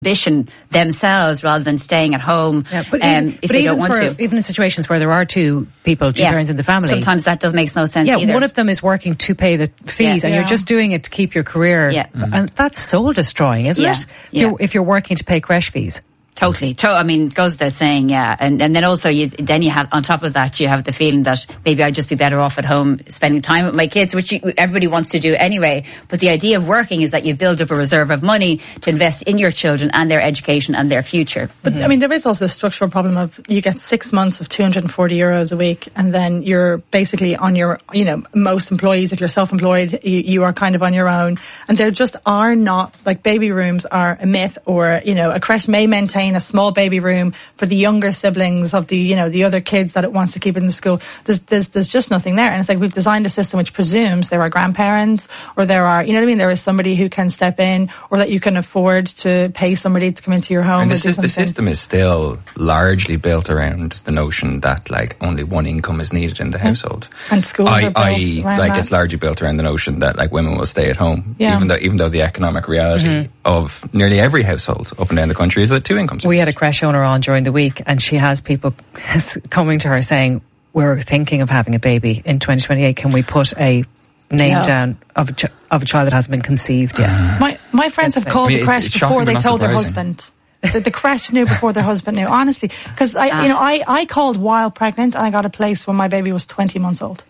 ambition themselves rather than staying at home if they don't want to. Even in situations where there are two people, two parents in the family, sometimes that does make no sense either. One of them is working to pay the fees and you're just doing it to keep your career. And that's soul destroying, isn't it? If you're working to pay creche fees. Totally. I mean, it goes without saying, and then also you have, on top of that, you have the feeling that maybe I'd just be better off at home spending time with my kids, which everybody wants to do anyway. But the idea of working is that you build up a reserve of money to invest in your children and their education and their future. But I mean, there is also the structural problem of you get 6 months of €240 a week, and then you're basically on your, most employees, if you're self-employed, you are kind of on your own. And there just are not, like, baby rooms are a myth, or, a creche may maintain a small baby room for the younger siblings of the other kids that it wants to keep in the school. There's just nothing there. And it's like we've designed a system which presumes there are grandparents, or there are, there is somebody who can step in, or that you can afford to pay somebody to come into your home. And the system is still largely built around the notion that, like, only one income is needed in the household. And schools are built around that. It's largely built around the notion that, like, women will stay at home. Even though the economic reality of nearly every household up and down the country is that two incomes. We had a creche owner on during the week, and she has people coming to her saying, we're thinking of having a baby in 2028. Can we put a name down of a child that hasn't been conceived yet? My friends have called the creche before they told their husband. The creche knew before their husband knew, honestly. Because I called while pregnant, and I got a place when my baby was 20 months old.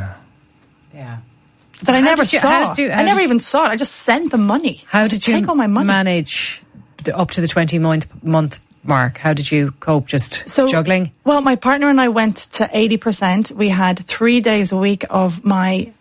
That I never saw. I never even saw it. I just sent them money. How did you take all my money? Manage up to the 20-month mark? How did you cope? Just juggling? Well, my partner and I went to 80%. We had 3 days a week of my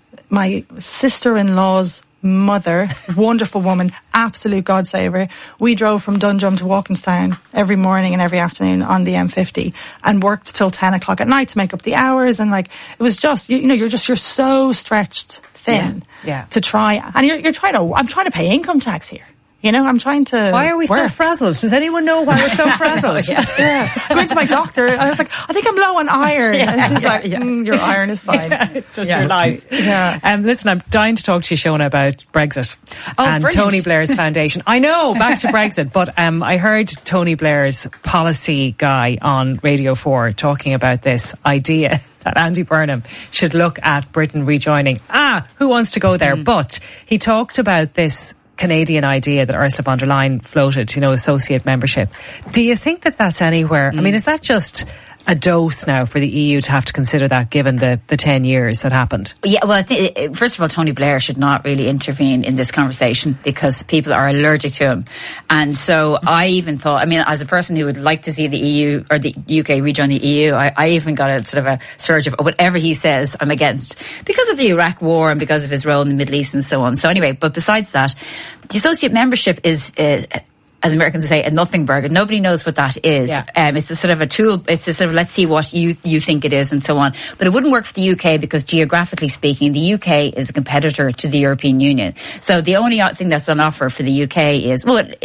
sister-in-law's mother, wonderful woman, absolute God saver. We drove from Dundrum to Walkinstown every morning and every afternoon on the M50, and worked till 10 o'clock at night to make up the hours. And, like, it was just, you're so stretched thin to try. And I'm trying to pay income tax here. I'm trying to. Why are we so frazzled? Does anyone know why we're so frazzled? I went to my doctor. I was like, I think I'm low on iron. And she's like, your iron is fine. It's just your life. Listen, I'm dying to talk to you, Shona, about Brexit and brilliant. Tony Blair's foundation. I know, back to Brexit, but I heard Tony Blair's policy guy on Radio 4 talking about this idea that Andy Burnham should look at Britain rejoining. Who wants to go there? But he talked about this Canadian idea that Ursula von der Leyen floated, associate membership. Do you think that that's anywhere? I mean, is that just a dose now for the EU to have to consider that, given the 10 years that happened? Yeah, well, I think, first of all, Tony Blair should not really intervene in this conversation, because people are allergic to him. And so I even thought, as a person who would like to see the EU or the UK rejoin the EU, I even got a sort of a surge of whatever he says I'm against, because of the Iraq war and because of his role in the Middle East and so on. So anyway, but besides that, the associate membership is, as Americans would say, a nothing burger. Nobody knows what that is. It's a sort of a tool. It's a sort of, let's see what you think it is and so on. But it wouldn't work for the UK, because geographically speaking, the UK is a competitor to the European Union. So the only thing that's on offer for the UK is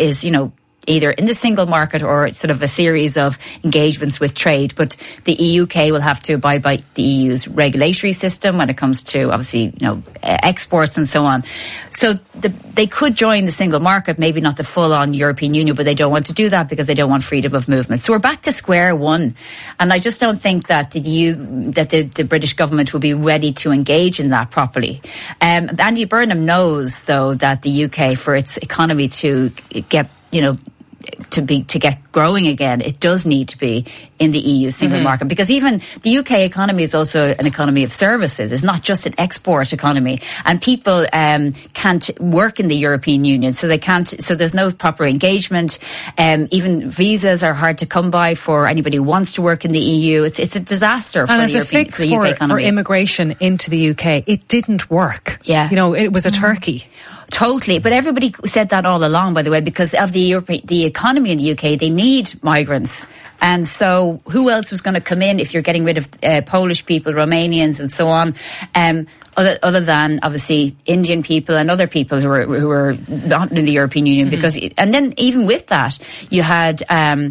either in the single market or sort of a series of engagements with trade. But the UK will have to abide by the EU's regulatory system when it comes to, obviously, exports and so on. So they could join the single market, maybe not the full-on European Union, but they don't want to do that because they don't want freedom of movement. So we're back to square one. And I just don't think that the British government will be ready to engage in that properly. Andy Burnham knows, though, that the UK, for its economy to get, to get growing again, it does need to be in the EU single market, because even the UK economy is also an economy of services. It's not just an export economy, and people can't work in the European Union, so they can't. So there's no proper engagement. Even visas are hard to come by for anybody who wants to work in the EU. It's a disaster for the UK economy. For immigration into the UK, it didn't work. It was a turkey. Totally. But everybody said that all along, by the way, because of the economy in the UK, they need migrants. And so who else was going to come in if you're getting rid of Polish people, Romanians and so on, other than obviously Indian people and other people who were not in the European Union, because, and then even with that, you had,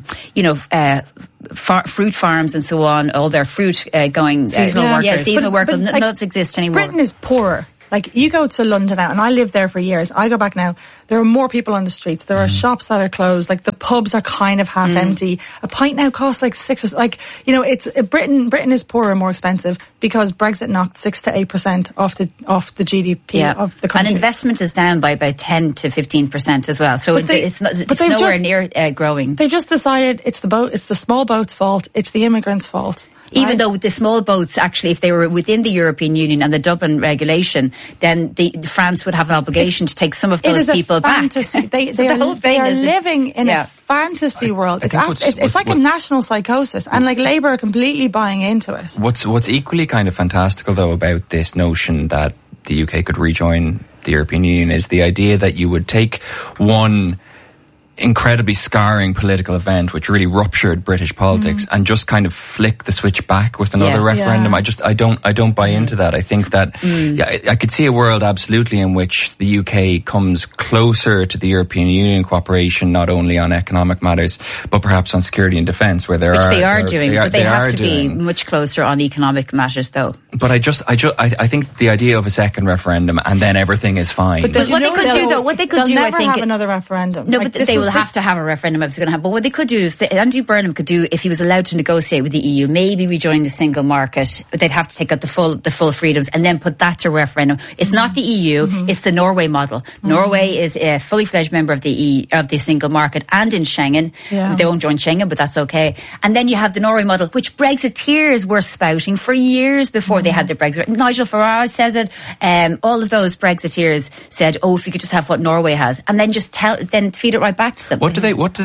fruit farms and so on, all their fruit going, seasonal workers. Seasonal workers. None exist anymore. Britain is poorer Like, you go to London now, and I lived there for years. I go back now, there are more people on the streets. There are shops that are closed. Like, the pubs are kind of half empty. A pint now costs like $6, like, you know, it's Britain is poorer and more expensive because Brexit knocked 6 to 8% off the GDP of the country. And investment is down by about 10 to 15% as well. So it's nowhere near growing. They've just decided it's the small boat's fault. It's the immigrants' fault. Even though the small boats, actually, if they were within the European Union and the Dublin regulation, then France would have an obligation to take some of those people back. They are living in a fantasy world. It's like a national psychosis, and like Labour are completely buying into it. What's equally kind of fantastical, though, about this notion that the UK could rejoin the European Union is the idea that you would take one incredibly scarring political event which really ruptured British politics and just kind of flick the switch back with another referendum. I don't buy into that. I think that I could see a world absolutely in which the UK comes closer to the European Union cooperation, not only on economic matters but perhaps on security and defence, where they have to be much closer on economic matters, though. But I think the idea of a second referendum and then everything is fine. But what they could do, I think, have another referendum. No, but they will have to have a referendum if it's going to happen. But what they could do is, Andy Burnham could do, if he was allowed to negotiate with the EU, maybe rejoin the single market. They'd have to take out the full freedoms and then put that to referendum. It's not the EU, it's the Norway model. Norway is a fully fledged member of the single market and in Schengen. They won't join Schengen, but that's okay. And then you have the Norway model, which Brexiteers were spouting for years before they had their Brexit. Nigel Farage says it. All of those Brexiteers said, if we could just have what Norway has, and then just feed it right back to them. How do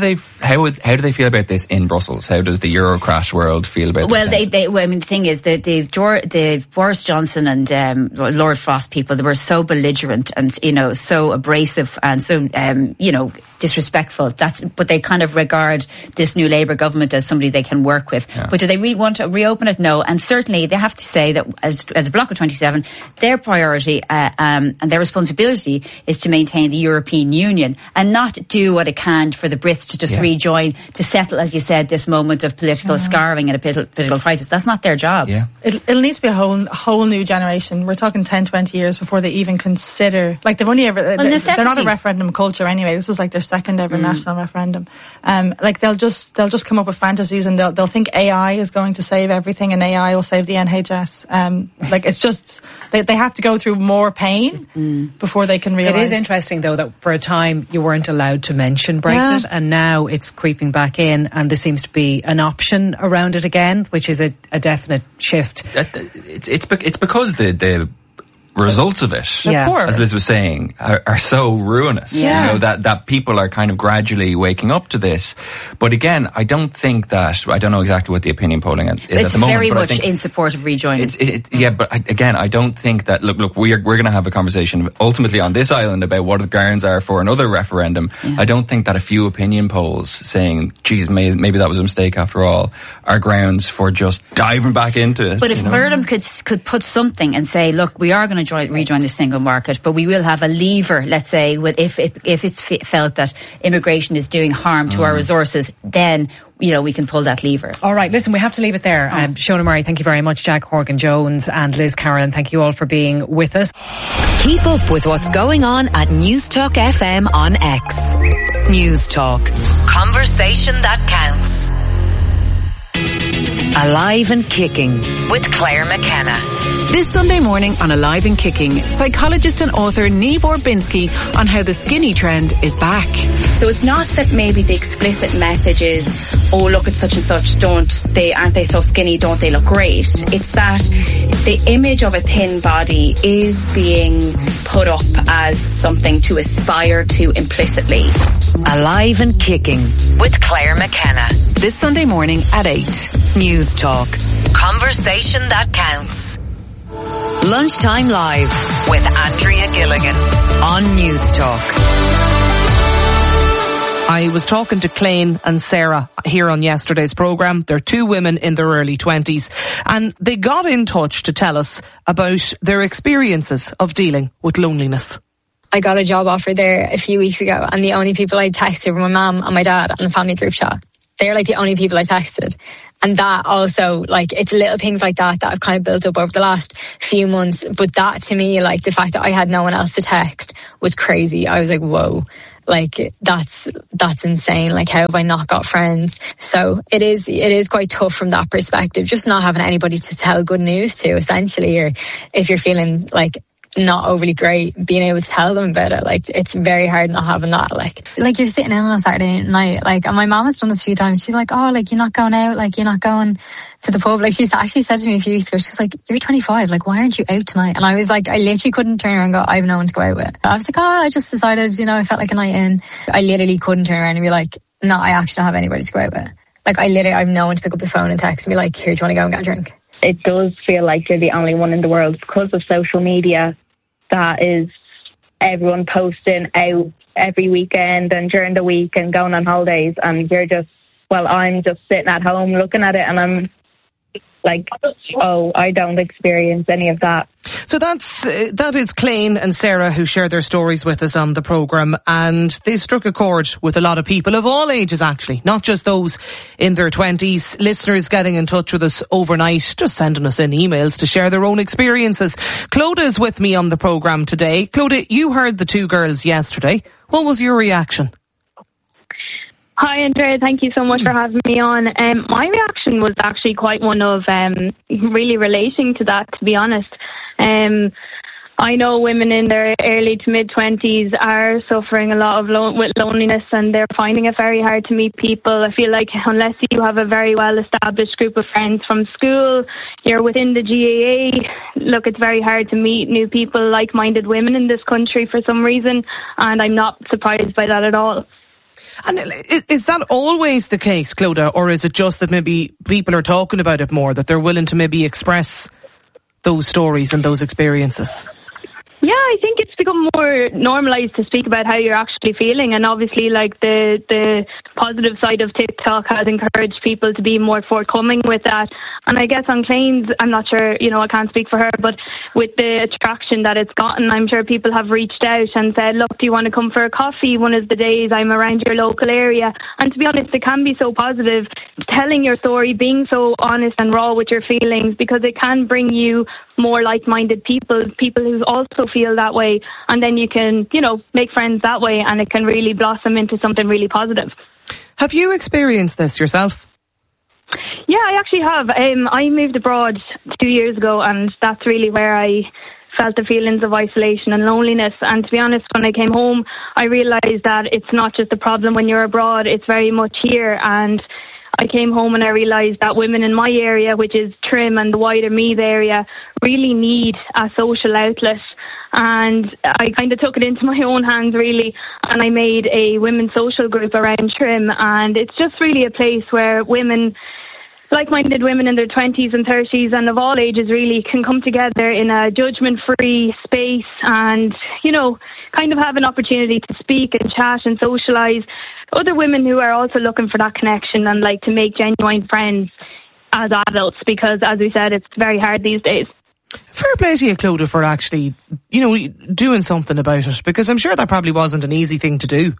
they feel about this in Brussels? How does the Eurocrat world feel about this? The thing is that the Boris Johnson and Lord Frost people, they were so belligerent and, so abrasive and so, disrespectful. But they kind of regard this new Labour government as somebody they can work with. Yeah. But do they really want to reopen it? No. And certainly they have to say that as a bloc of 27, their priority and their responsibility is to maintain the European Union and not do what it can for the Brits to just rejoin, to settle, as you said, this moment of political scarring and a political crisis. That's not their job. Yeah. It'll need to be a whole new generation. We're talking 10, 20 years before they even consider, like they've only ever, they're not a referendum culture anyway. This was like their second ever national referendum. Like they'll just come up with fantasies and they'll think AI is going to save everything and AI will save the NHS. Like it's just, they have to go through more pain before they can realise. It is interesting though that for a time you weren't allowed to mention Brexit and now it's creeping back in and there seems to be an option around it again, which is a definite shift. It's because the results of it, as Liz was saying, are so ruinous. Yeah. That people are kind of gradually waking up to this. But again, I don't think that, I don't know exactly what the opinion polling is it's at the moment. It's very much in support of rejoining. But again, I don't think that, look, we're going to have a conversation ultimately on this island about what the grounds are for another referendum. Yeah. I don't think that a few opinion polls saying, geez, maybe that was a mistake after all, are grounds for just diving back into it. But if Burnham could put something and say, look, we are going to rejoin the single market, but we will have a lever, let's say, if it's felt that immigration is doing harm to our resources, then we can pull that lever. All right, listen, we have to leave it there. Shona Murray, thank you very much. Jack Horgan-Jones and Liz Carolan, thank you all for being with us. Keep up with what's going on at News Talk FM on X. News Talk. Conversation that counts. Alive and Kicking with Claire McKenna. This Sunday morning on Alive and Kicking, psychologist and author Niamh Orbinsky on how the skinny trend is back. So it's not that maybe the explicit message is, oh look at such and such, aren't they so skinny, don't they look great? It's that the image of a thin body is being put up as something to aspire to implicitly. Alive and Kicking with Claire McKenna. This Sunday morning at 8. News Talk. Conversation that counts. Lunchtime Live with Andrea Gilligan on News Talk. I was talking to Claine and Sarah here on yesterday's programme. They're two women in their early 20s and they got in touch to tell us about their experiences of dealing with loneliness. I got a job offer there a few weeks ago and the only people I texted were my mum and my dad and a family group chat. They're like the only people I texted. And that also, like, it's little things like that I've kind of built up over the last few months. But that, to me, like, the fact that I had no one else to text was crazy. I was like, whoa, like, that's insane. Like, how have I not got friends? So it is quite tough from that perspective, just not having anybody to tell good news to, essentially, or if you're feeling like not overly great, being able to tell them about it. Like, it's very hard not having that. Like you're sitting in on a Saturday night, like, and my mom has done this a few times. She's like, oh, like, you're not going out, like, you're not going to the pub. Like, she's actually said to me a few weeks ago, she's like, you're 25, like, why aren't you out tonight? And I was like, I literally couldn't turn around and go, I have no one to go out with. I was like, oh, I just decided, I felt like a night in. I literally couldn't turn around and be like, no, I actually don't have anybody to go out with. Like, I have no one to pick up the phone and text and be like, here, do you want to go and get a drink? It does feel like you're the only one in the world because of social media. That is everyone posting out every weekend and during the week and going on holidays, and you're just, I'm just sitting at home looking at it, and I'm like, oh, I don't experience any of that. So that is Clayne and Sarah, who share their stories with us on the programme, and they struck a chord with a lot of people of all ages, actually, not just those in their 20s. Listeners getting in touch with us overnight, just sending us in emails to share their own experiences. Clodagh is with me on the programme today. Clodagh, you heard the two girls yesterday. What was your reaction? Hi, Andrea. Thank you so much for having me on. My reaction was actually quite one of really relating to that, to be honest. I know women in their early to mid-20s are suffering a lot of with loneliness, and they're finding it very hard to meet people. I feel like unless you have a very well-established group of friends from school, you're within the GAA, look, it's very hard to meet new people, like-minded women in this country for some reason, and I'm not surprised by that at all. And is that always the case, Clodagh, or is it just that maybe people are talking about it more, that they're willing to maybe express those stories and those experiences? Yeah, I think it's become more normalised to speak about how you're actually feeling, and obviously, like, the positive side of TikTok has encouraged people to be more forthcoming with that. And I guess on Clayne's, I'm not sure, I can't speak for her, but with the attraction that it's gotten, I'm sure people have reached out and said, look, do you want to come for a coffee one of the days I'm around your local area? And to be honest, it can be so positive, telling your story, being so honest and raw with your feelings, because it can bring you more like-minded people who also feel that way, and then you can, make friends that way, and it can really blossom into something really positive. Have you experienced this yourself? Yeah, I actually have. I moved abroad 2 years ago, and that's really where I felt the feelings of isolation and loneliness. And to be honest, when I came home, I realised that it's not just a problem when you're abroad, it's very much here. And I came home and I realised that women in my area, which is Trim and the wider Meath area, really need a social outlet. And I kind of took it into my own hands, really, and I made a women's social group around Trim. And it's just really a place where women, like-minded women in their 20s and 30s and of all ages, really can come together in a judgment-free space and, kind of have an opportunity to speak and chat and socialise. Other women who are also looking for that connection and like to make genuine friends as adults, because, as we said, it's very hard these days. Fair play to you, Clodagh, for actually, doing something about it, because I'm sure that probably wasn't an easy thing to do.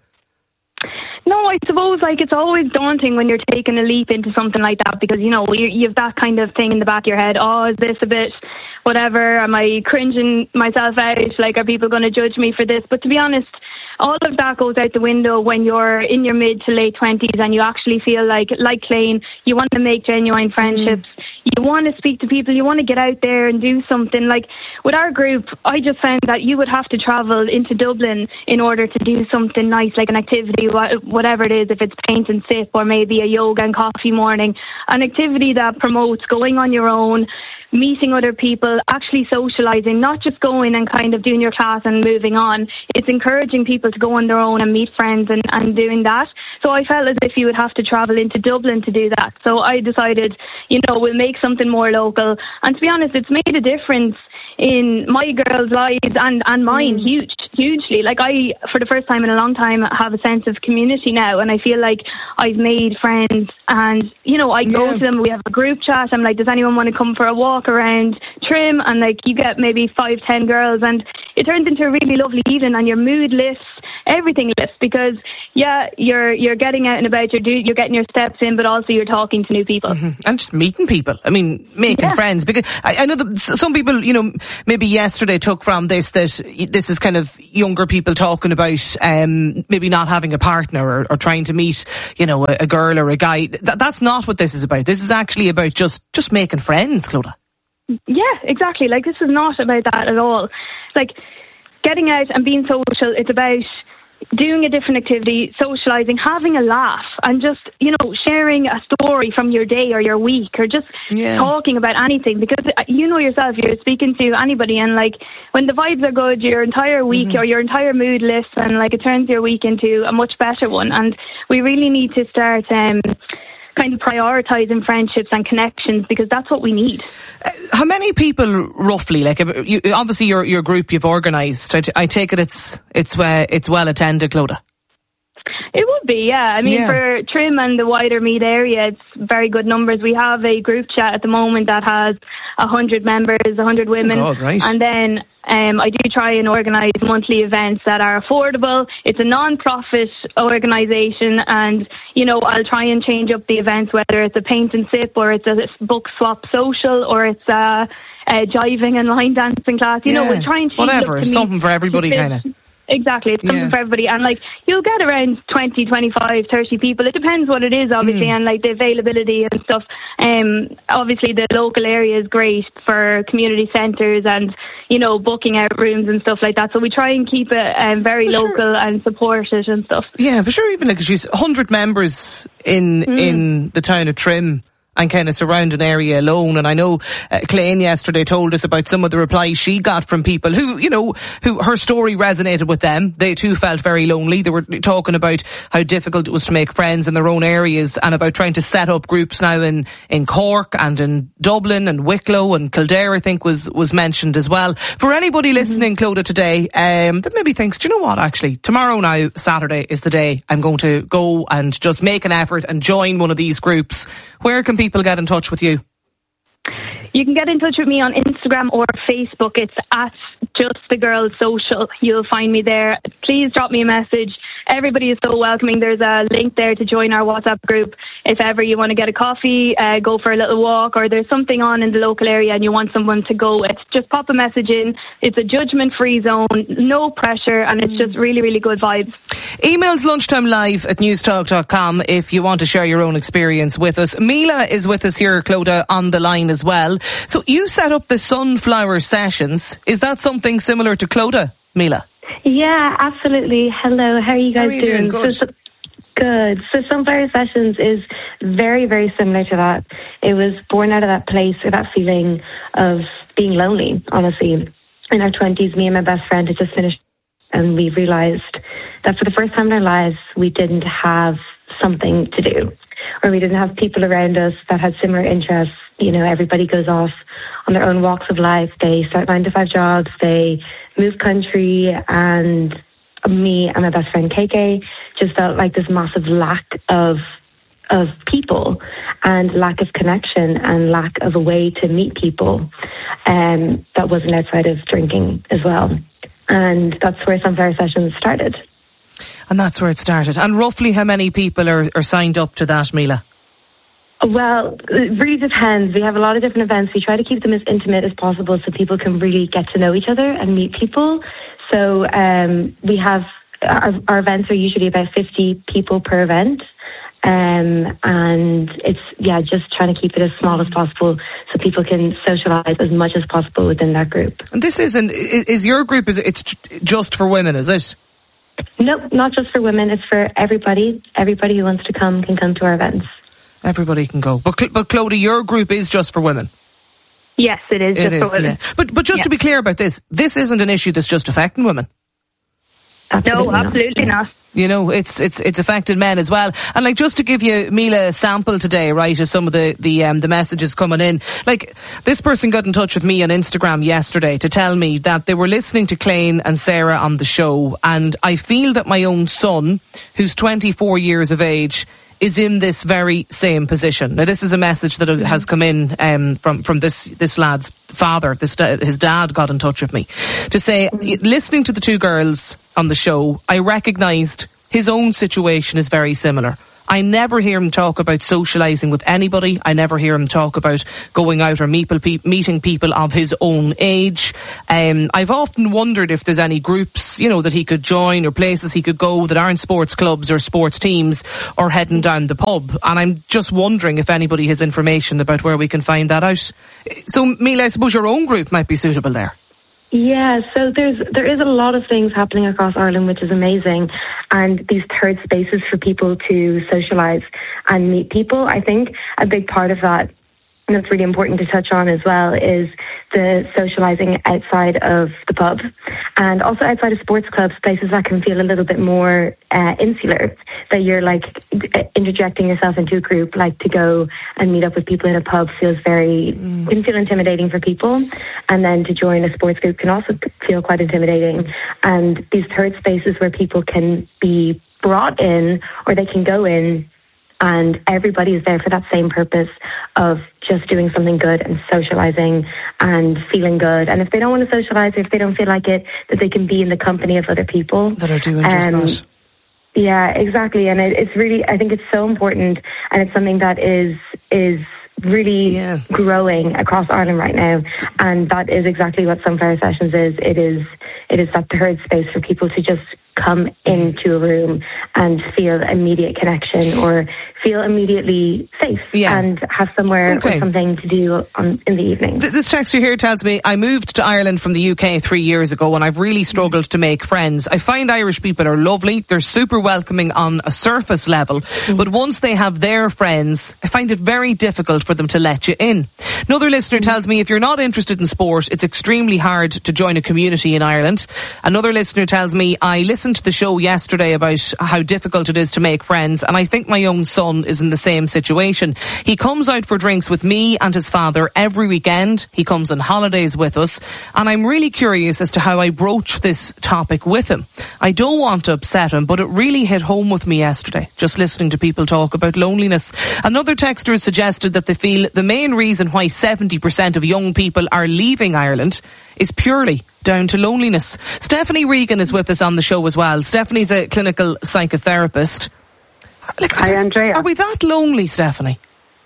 No, I suppose, it's always daunting when you're taking a leap into something like that, because, you have that kind of thing in the back of your head. Oh, is this a bit whatever? Am I cringing myself out? Like, are people going to judge me for this? But to be honest, all of that goes out the window when you're in your mid to late 20s and you actually feel like Clayne, you want to make genuine friendships. You want to speak to people, you want to get out there and do something. Like, with our group, I just found that you would have to travel into Dublin in order to do something nice, like an activity, whatever it is, if it's paint and sip or maybe a yoga and coffee morning. An activity that promotes going on your own, meeting other people, actually socialising, not just going and kind of doing your class and moving on. It's encouraging people to go on their own and meet friends and doing that. So I felt as if you would have to travel into Dublin to do that. So I decided, we'll make something more local. And to be honest, it's made a difference in my girls' lives and mine hugely. Like, I, for the first time in a long time, have a sense of community now, and I feel like I've made friends, and I go to them, we have a group chat, I'm like, does anyone want to come for a walk around Trim? And like, you get maybe 5-10 girls, and it turns into a really lovely evening, and your mood lifts. everything lifts, because you're getting out and about, you're getting your steps in, but also you're talking to new people. And just meeting people. I mean, making friends. Because I know that some people, maybe yesterday took from this that this is kind of younger people talking about maybe not having a partner or trying to meet, a girl or a guy. That's not what this is about. This is actually about just making friends, Clodagh. Yeah, exactly. Like, this is not about that at all. Like, getting out and being social, it's about doing a different activity, socialising, having a laugh, and just, sharing a story from your day or your week, or just talking about anything. Because you know yourself, you're speaking to anybody, and like, when the vibes are good, your entire week or your entire mood lifts, and like, it turns your week into a much better one. And we really need to start kind of prioritising friendships and connections, because that's what we need. How many people roughly? Like, obviously your group you've organised. I take it it's well attended, Clodagh. It would be, yeah. I mean, for Trim and the wider Meath area, it's very good numbers. We have a group chat at the moment that has 100 members, 100 women. Oh God, right. And then I do try and organise monthly events that are affordable. It's a non-profit organisation, and, I'll try and change up the events, whether it's a paint and sip, or it's a book swap social, or it's a jiving and line dancing class. We'll try and change whatever, up something for everybody, kind of. Exactly, it's something for everybody, and like, you'll get around 20, 25, 30 people. It depends what it is, obviously, and like the availability and stuff. Obviously the local area is great for community centres and, booking out rooms and stuff like that. So we try and keep it very local and support it and stuff. Yeah, but sure, even like, she's 100 members in the town of Trim and kind of surrounding area alone. And I know Claine yesterday told us about some of the replies she got from people who her story resonated with them. They too felt very lonely. They were talking about how difficult it was to make friends in their own areas, and about trying to set up groups now in Cork and in Dublin and Wicklow and Kildare, I think was mentioned as well. For anybody listening, Clodagh, today, that maybe thinks, do you know what, actually, tomorrow now, Saturday, is the day I'm going to go and just make an effort and join one of these groups. Where can people get in touch with you? You can get in touch with me on Instagram or Facebook. It's at Just the Girls Social. You'll find me there. Please drop me a message. Everybody is so welcoming. There's a link there to join our WhatsApp group. If ever you want to get a coffee, go for a little walk, or there's something on in the local area and you want someone to go with, just pop a message in. It's a judgment-free zone, no pressure, and it's just really, really good vibes. Emails lunchtimelive@newstalk.com if you want to share your own experience with us. Mila is with us here, Clodagh, on the line as well. So you set up the Sunflower Sessions. Is that something similar to Clodagh, Mila? Yeah, absolutely. Hello, how are you guys doing? Good. So Sunflower Sessions is very, very similar to that. It was born out of that place, or that feeling of being lonely, honestly. In our 20s, me and my best friend had just finished, and we realised that for the first time in our lives, we didn't have something to do, or we didn't have people around us that had similar interests. Everybody goes off on their own walks of life. They start 9-to-5 jobs, they move country, and me and my best friend KK just felt like this massive lack of people, and lack of connection, and lack of a way to meet people that wasn't outside of drinking as well. And that's where Sunflower Sessions started. And that's where it started. And roughly how many people are signed up to that, Mila? Well, it really depends. We have a lot of different events. We try to keep them as intimate as possible so people can really get to know each other and meet people. So we have our events are usually about 50 people per event. And it's, just trying to keep it as small as possible so people can socialise as much as possible within that group. And this is your group, it's just for women, is it? Nope, not just for women. It's for everybody. Everybody who wants to come can come to our events. Everybody can go. But Clodagh, your group is just for women? Yes, it is just for women. Yeah. But just to be clear about this isn't an issue that's just affecting women. No, absolutely not. It's affected men as well. And like, just to give you, Mila, a sample today, right, of some of the messages coming in. Like, this person got in touch with me on Instagram yesterday to tell me that they were listening to Claine and Sarah on the show, and I feel that my own son, who's 24 years of age, is in this very same position. Now, this is a message that has come in from this lad's father. His dad got in touch with me to say, listening to the two girls on the show, I recognised his own situation is very similar. I never hear him talk about socialising with anybody. I never hear him talk about going out or meeting people of his own age. I've often wondered if there's any groups, that he could join or places he could go that aren't sports clubs or sports teams or heading down the pub. And I'm just wondering if anybody has information about where we can find that out. So, Mila, I suppose your own group might be suitable there. Yeah, so there is a lot of things happening across Ireland, which is amazing, and these third spaces for people to socialise and meet people. I think a big part of that, and it's really important to touch on as well, is the socialising outside of the pub and also outside of sports clubs, places that can feel a little bit more insular, that you're like interjecting yourself into a group, like to go and meet up with people in a pub feels can feel intimidating for people, and then to join a sports group can also feel quite intimidating. And these third spaces where people can be brought in or they can go in and everybody is there for that same purpose of just doing something good and socialising and feeling good. And if they don't want to socialise, or if they don't feel like it, that they can be in the company of other people that are doing just that. Yeah, exactly. And it's really, I think it's so important, and it's something that is really growing across Ireland right now. And that is exactly what Sunflower Sessions is. It is that third space for people to just come into a room and feel immediate connection or feel immediately safe and have somewhere or something to do in the evening. This texter here tells me, I moved to Ireland from the UK 3 years ago and I've really struggled to make friends. I find Irish people are lovely. They're super welcoming on a surface level. But once they have their friends, I find it very difficult for them to let you in. Another listener tells me, if you're not interested in sport, it's extremely hard to join a community in Ireland. Another listener tells me, I listened to the show yesterday about how difficult it is to make friends, and I think my own son is in the same situation. He comes out for drinks with me and his father every weekend. He comes on holidays with us, and I'm really curious as to how I broach this topic with him. I don't want to upset him, but it really hit home with me yesterday, just listening to people talk about loneliness. Another texter has suggested that they feel the main reason why 70% of young people are leaving Ireland is purely down to loneliness. Stephanie Regan is with us on the show as well. Stephanie's a clinical psychotherapist. Hi, Andrea. Are we that lonely, Stephanie?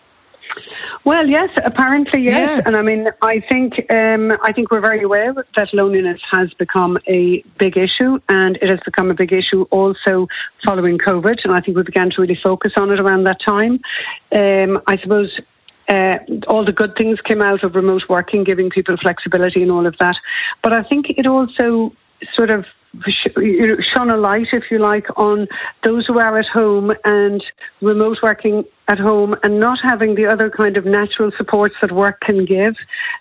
Well, yes, apparently, yes. Yeah. And I mean, I think we're very aware that loneliness has become a big issue, and it has become a big issue also following COVID. And I think we began to really focus on it around that time. I suppose all the good things came out of remote working, giving people flexibility and all of that. But I think it also sort of shone a light, if you like, on those who are at home and remote working at home and not having the other kind of natural supports that work can give.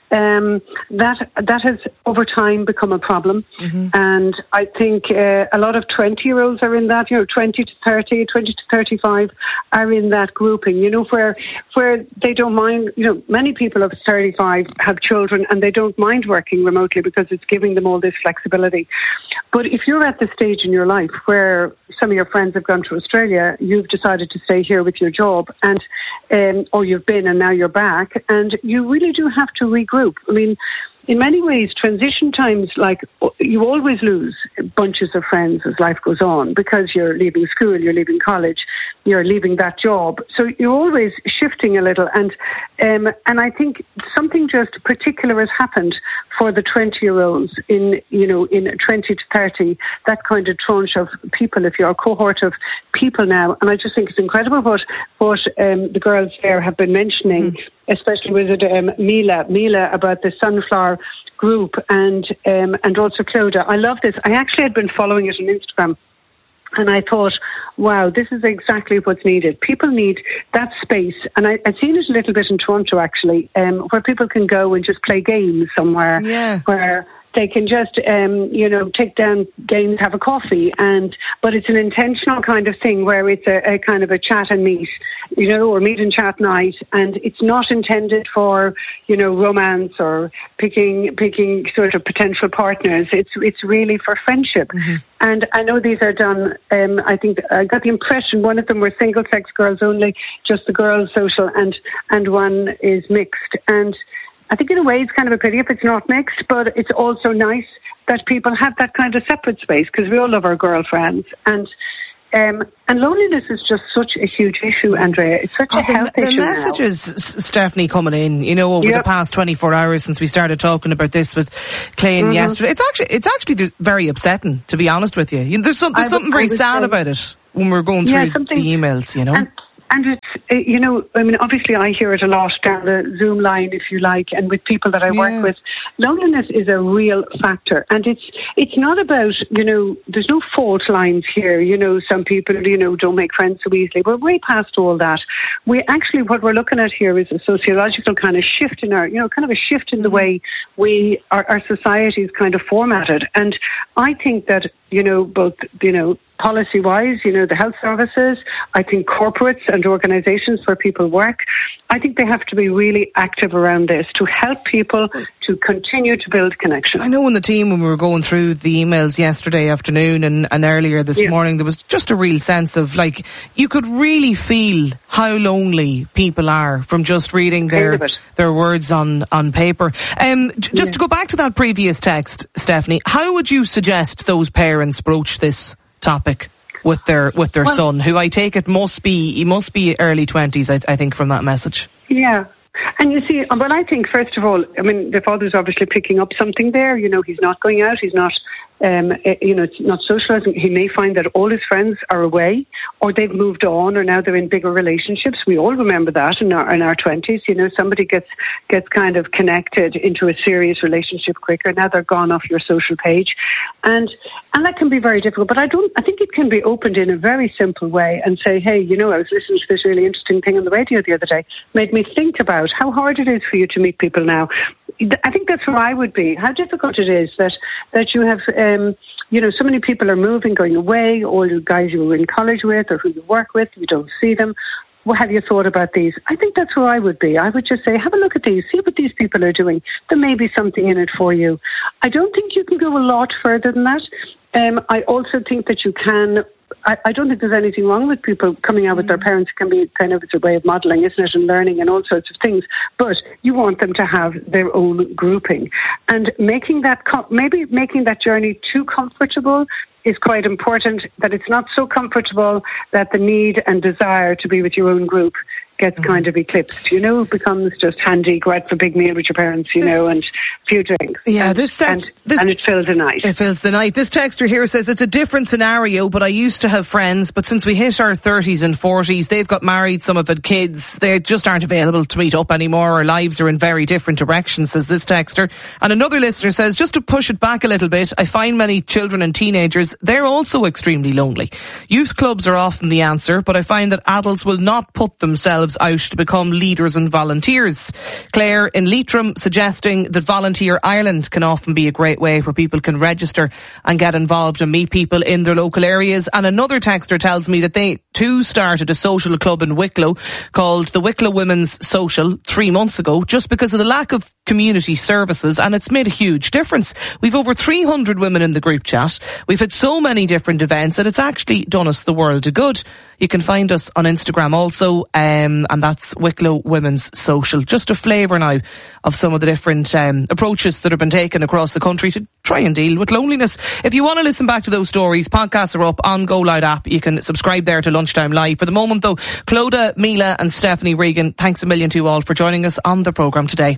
That has over time become a problem. And I think a lot of 20-year-olds are in that, 20 to 30, 20 to 35 are in that grouping, where they don't mind, many people of 35 have children and they don't mind working remotely because it's giving them all this flexibility. But if you're at the stage in your life where some of your friends have gone to Australia, you've decided to stay here with your job, and or you've been and now you're back, and you really do have to regroup. I mean, in many ways, transition times, like, you always lose bunches of friends as life goes on because you're leaving school, you're leaving college, you're leaving that job. So you're always shifting a little. And I think something just particular has happened for the 20-year-olds in 20 to 30, that kind of tranche of people, if you're a cohort of people now. And I just think it's incredible what the girls there have been mentioning, especially with Mila about the Sunflower group and also Clodagh. I love this. I actually had been following it on Instagram, and I thought, wow, this is exactly what's needed. People need that space. And I've seen it a little bit in Toronto, actually, where people can go and just play games somewhere, where they can just, take down games, have a coffee, but it's an intentional kind of thing where it's a kind of a chat and meet. or meet and chat night, and it's not intended for, romance or picking sort of potential partners. It's really for friendship. Mm-hmm. And I know these are done, I think I got the impression one of them were single-sex girls only, just the girls social, and one is mixed. And I think in a way it's kind of a pity if it's not mixed, but it's also nice that people have that kind of separate space, because we all love our girlfriends. And loneliness is just such a huge issue, Andrea. It's such a health issue. The messages, Stephanie, coming in, over the past 24 hours since we started talking about this with Clayton yesterday, it's actually very upsetting, to be honest with you. There's something very sad about it when we're going through the emails, And it's, obviously I hear it a lot down the Zoom line, if you like, and with people that I work with. Loneliness is a real factor. And it's not about, there's no fault lines here. Some people, don't make friends so easily. We're way past all that. What we're looking at here is a sociological kind of shift in our, kind of a shift in the way our society is kind of formatted. And I think that, both, policy-wise, the health services, I think corporates and organisations where people work, I think they have to be really active around this to help people to continue to build connection. I know in the team, when we were going through the emails yesterday afternoon and earlier this morning, there was just a real sense of, you could really feel how lonely people are from just reading their words on paper. Just to go back to that previous text, Stephanie, how would you suggest those parents broach this topic with their son, who I take it must be early 20s, I think, from that message? Yeah. And you see, well, I think, first of all, the father's obviously picking up something there. He's not going out, he's not it's not socializing. He may find that all his friends are away, or they've moved on, or now they're in bigger relationships. We all remember that in our 20s. Somebody gets kind of connected into a serious relationship quicker. Now they're gone off your social page, and that can be very difficult. But I think it can be opened in a very simple way and say, hey, I was listening to this really interesting thing on the radio the other day. Made me think about how hard it is for you to meet people now. I think that's where I would be. How difficult it is that you have, so many people are moving, going away, all the guys you were in college with or who you work with, you don't see them. Well, have you thought about these? I think that's where I would be. I would just say, have a look at these, see what these people are doing. There may be something in it for you. I don't think you can go a lot further than that. I also think that you can. I don't think there's anything wrong with people coming out with their parents. It can be kind of, it's a way of modelling, isn't it, and learning and all sorts of things. But you want them to have their own grouping. And making that journey too comfortable is quite important, that it's not so comfortable that the need and desire to be with your own group gets kind of eclipsed, becomes just handy, go out for a big meal with your parents, and a few drinks. Yeah, and it fills the night. It fills the night. This texter here says, it's a different scenario, but I used to have friends, but since we hit our 30s and 40s, they've got married, some have had kids, they just aren't available to meet up anymore. Our lives are in very different directions, says this texter. And another listener says, just to push it back a little bit, I find many children and teenagers, they're also extremely lonely. Youth clubs are often the answer, but I find that adults will not put themselves out to become leaders and volunteers. Claire in Leitrim suggesting that Volunteer Ireland can often be a great way where people can register and get involved and meet people in their local areas. And another texter tells me that they too started a social club in Wicklow called the Wicklow Women's Social 3 months ago, just because of the lack of community services, and it's made a huge difference. We've over 300 women in the group chat. We've had so many different events, and it's actually done us the world of good. You can find us on Instagram also, and that's Wicklow Women's Social. Just a flavour now of some of the different approaches that have been taken across the country to try and deal with loneliness. If you want to listen back to those stories, podcasts are up on Go Loud app. You can subscribe there to Lunchtime Live. For the moment though, Clodagh, Mila and Stephanie Regan, thanks a million to you all for joining us on the programme today.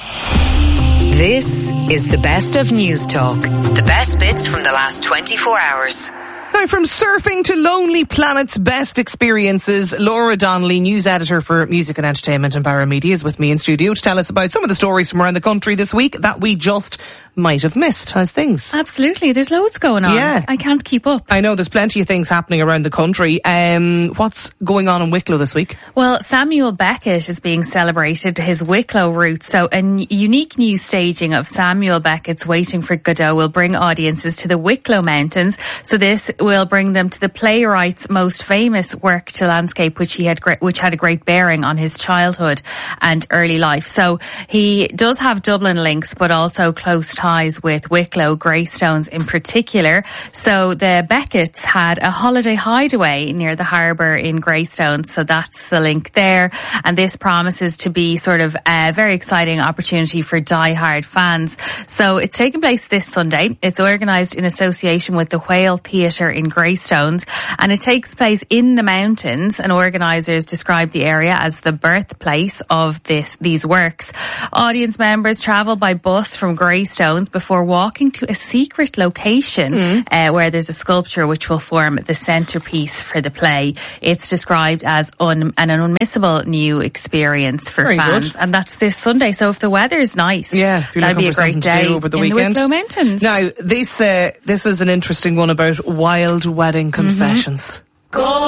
This is the best of News Talk. The best bits from the last 24 hours. Now, from surfing to Lonely Planet's best experiences, Laura Donnelly, news editor for Music and Entertainment and Bauer Media, is with me in studio to tell us about some of the stories from around the country this week that we just might have missed. How's things? Absolutely. There's loads going on. Yeah. I can't keep up. I know there's plenty of things happening around the country. What's going on in Wicklow this week? Well, Samuel Beckett is being celebrated, his Wicklow roots. So a unique new staging of Samuel Beckett's Waiting for Godot will bring audiences to the Wicklow Mountains. So this will bring them to the playwright's most famous work to landscape, which had a great bearing on his childhood and early life. So he does have Dublin links, but also close ties with Wicklow, Greystones in particular. So the Becketts had a holiday hideaway near the harbour in Greystones. So that's the link there. And this promises to be sort of a very exciting opportunity for die-hard fans. So it's taking place this Sunday. It's organised in association with the Whale Theatre in Greystones, and it takes place in the mountains, and organisers describe the area as the birthplace of these works. Audience members travel by bus from Greystones before walking to a secret location where there's a sculpture which will form the centrepiece for the play. It's described as an unmissable new experience for fans, and that's this Sunday. So if the weather's nice, that'd be a great day over the in weekend. the Wicklow Mountains. Now, this is an interesting one about wild wedding confessions.